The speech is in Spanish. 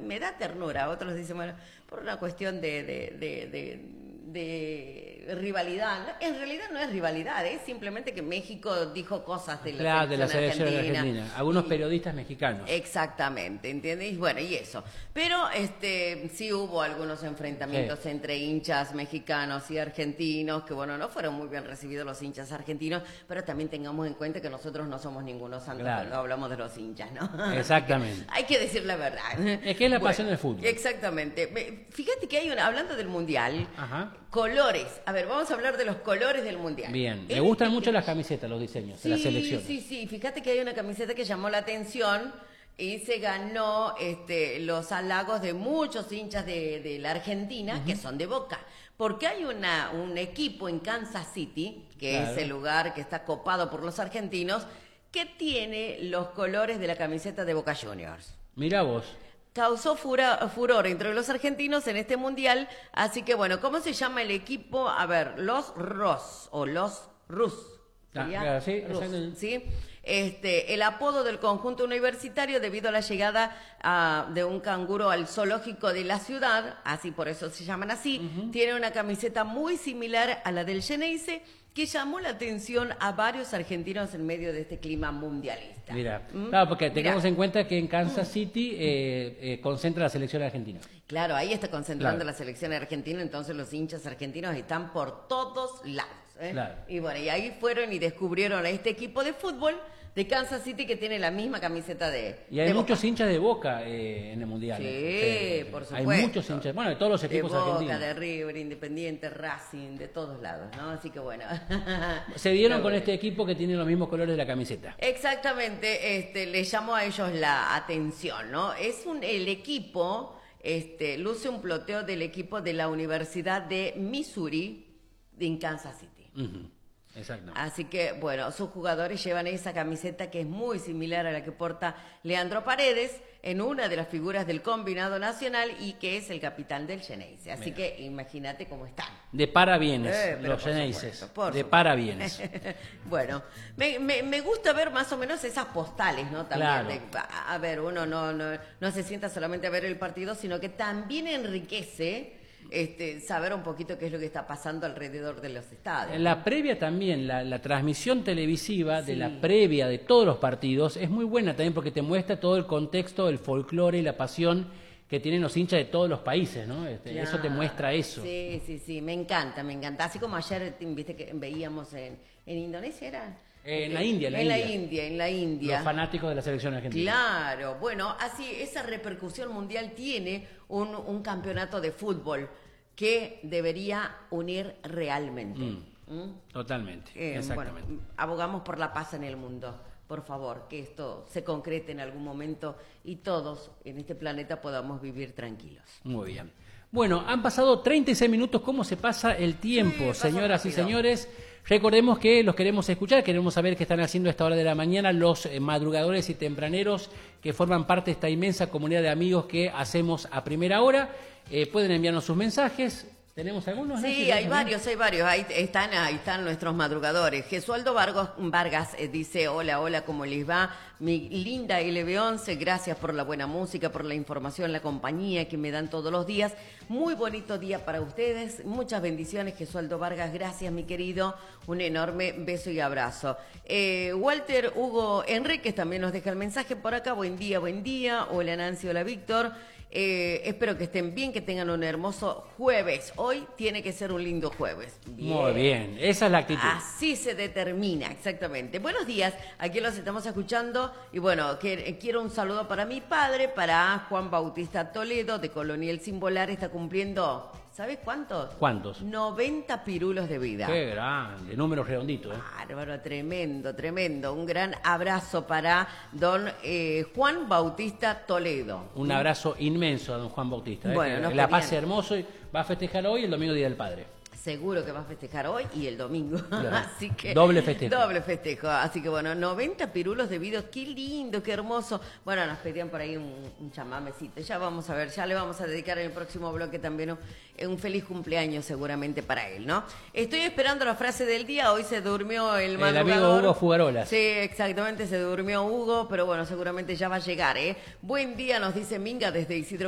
me da ternura. Otros dicen, bueno, por una cuestión de rivalidad. En realidad no es rivalidad, es simplemente que México dijo cosas de la selección argentina. argentina. Algunos periodistas mexicanos. Exactamente, ¿entiendes? Bueno, y eso. Pero sí hubo algunos enfrentamientos entre hinchas mexicanos y argentinos, que bueno, no fueron muy bien recibidos los hinchas argentinos, pero también tengamos en cuenta que nosotros no somos ningunos santos cuando hablamos de los hinchas, ¿no? Exactamente. Hay que decir la verdad. Es que es la pasión del fútbol. Exactamente. Fíjate que hay hablando del Mundial, colores. A ver, vamos a hablar de los colores del Mundial. Bien, me gustan mucho las camisetas, los diseños de la selección. Sí, fíjate que hay una camiseta que llamó la atención y se ganó los halagos de muchos hinchas de la Argentina que son de Boca. Porque hay un equipo en Kansas City, que es el lugar que está copado por los argentinos, que tiene los colores de la camiseta de Boca Juniors. Mirá vos. Causó furor entre los argentinos en este mundial, así que bueno, ¿cómo se llama el equipo? A ver, los Ros o los Rus. Claro, sí, Rus, ¿sí? El apodo del conjunto universitario debido a la llegada de un canguro al zoológico de la ciudad, así por eso se llaman así, tiene una camiseta muy similar a la del Xeneize, que llamó la atención a varios argentinos en medio de este clima mundialista. Mira, claro, porque tengamos en cuenta que en Kansas City concentra la selección argentina. Claro, ahí está concentrando la selección argentina, entonces los hinchas argentinos están por todos lados. Claro. Y bueno, y ahí fueron y descubrieron a este equipo de fútbol de Kansas City que tiene la misma camiseta de Y hay de muchos Boca. hinchas de Boca en el Mundial. Sí, por supuesto. Hay muchos hinchas, bueno, de todos los equipos de Boca, argentinos. de River, Independiente, Racing, de todos lados, ¿no? Así que bueno. Se dieron con este equipo que tiene los mismos colores de la camiseta. Exactamente, le llamó a ellos la atención, ¿no? El equipo, luce un ploteo del equipo de la Universidad de Missouri en Kansas City. Exacto. Así que, bueno, sus jugadores llevan esa camiseta que es muy similar a la que porta Leandro Paredes en una de las figuras del combinado nacional y que es el capitán del Xeneize. Así que imagínate cómo están. De parabienes, los Xeneices. De parabienes. Bueno, me gusta ver más o menos esas postales, ¿no? También. Claro. A ver, uno no se sienta solamente a ver el partido, sino que también enriquece saber un poquito qué es lo que está pasando alrededor de los estadios. En la previa también, la transmisión televisiva de la previa de todos los partidos es muy buena también porque te muestra todo el contexto, el folclore y la pasión que tienen los hinchas de todos los países, ¿no? Eso te muestra eso. Sí, me encanta. Así como ayer, viste que veíamos en Indonesia, ¿era? En la India. Los fanáticos de la selección argentina. Claro, bueno, así esa repercusión mundial tiene un campeonato de fútbol que debería unir realmente. Totalmente, exactamente. Bueno, abogamos por la paz en el mundo. Por favor, que esto se concrete en algún momento y todos en este planeta podamos vivir tranquilos. Muy bien. Bueno, han pasado 36 minutos. ¿Cómo se pasa el tiempo, señoras y señores? Recordemos que los queremos escuchar, queremos saber qué están haciendo a esta hora de la mañana los madrugadores y tempraneros que forman parte de esta inmensa comunidad de amigos que hacemos a primera hora. Pueden enviarnos sus mensajes. ¿Tenemos algunos? Sí, hay varios. Ahí están nuestros madrugadores. Gesualdo Vargas dice, hola, ¿cómo les va? Mi linda LB11, gracias por la buena música, por la información, la compañía que me dan todos los días. Muy bonito día para ustedes. Muchas bendiciones, Gesualdo Vargas. Gracias, mi querido. Un enorme beso y abrazo. Walter Hugo Enríquez también nos deja el mensaje por acá. Buen día. Hola, Nancy, hola, Víctor. Espero que estén bien, que tengan un hermoso jueves. Hoy tiene que ser un lindo jueves. Muy bien, esa es la actitud. Así se determina, exactamente. Buenos días, aquí los estamos escuchando. Y bueno, quiero un saludo para mi padre, para Juan Bautista Toledo, de Colonia El Simbolar. Está cumpliendo, ¿sabes cuántos? ¿Cuántos? 90 pirulos de vida. Qué grande, número redondito. Bárbaro, tremendo. Un gran abrazo para don Juan Bautista Toledo. Un abrazo inmenso a don Juan Bautista. Bueno, que la pase hermoso y va a festejar hoy el domingo Día del Padre. Seguro que va a festejar hoy y el domingo. Claro. Así que doble festejo. Así que bueno, 90 pirulos de video. Qué lindo, qué hermoso. Bueno, nos pedían por ahí un chamamecito. Ya vamos a ver, ya le vamos a dedicar en el próximo bloque también un feliz cumpleaños seguramente para él, ¿no? Estoy esperando la frase del día. Hoy se durmió el madrugador. El amigo Hugo Fugarolas. Sí, exactamente, se durmió Hugo, pero bueno, seguramente ya va a llegar, ¿eh? Buen día, nos dice Minga desde Isidro